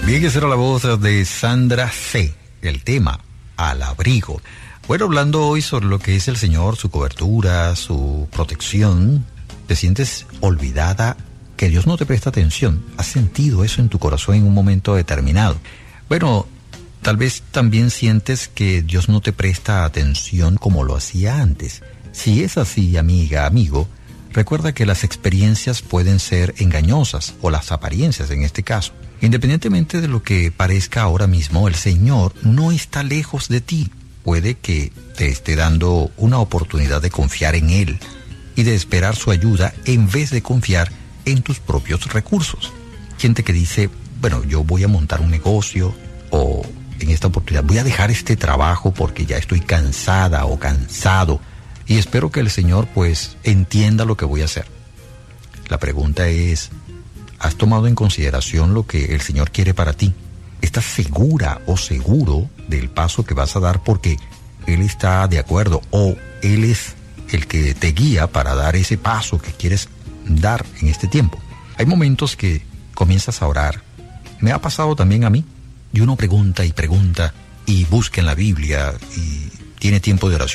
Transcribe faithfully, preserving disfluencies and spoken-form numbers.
Bien, esa era la voz de Sandra C. El tema, al abrigo. Bueno, hablando hoy sobre lo que es el Señor, su cobertura, su protección, ¿te sientes olvidada? Que Dios no te presta atención. ¿Has sentido eso en tu corazón en un momento determinado? Bueno, tal vez también sientes que Dios no te presta atención como lo hacía antes. Si es así, amiga, amigo, recuerda que las experiencias pueden ser engañosas, o las apariencias en este caso. Independientemente de lo que parezca ahora mismo, el Señor no está lejos de ti. Puede que te esté dando una oportunidad de confiar en Él y de esperar su ayuda en vez de confiar en tus propios recursos. Gente que dice, bueno, yo voy a montar un negocio, o en esta oportunidad voy a dejar este trabajo porque ya estoy cansada o cansado y espero que el Señor pues entienda lo que voy a hacer. La pregunta es, ¿has tomado en consideración lo que el Señor quiere para ti? ¿Estás segura o seguro del paso que vas a dar porque Él está de acuerdo, o Él es el que te guía para dar ese paso que quieres dar en este tiempo? Hay momentos que comienzas a orar. Me ha pasado también a mí. Y uno pregunta y pregunta y busca en la Biblia y tiene tiempo de oración.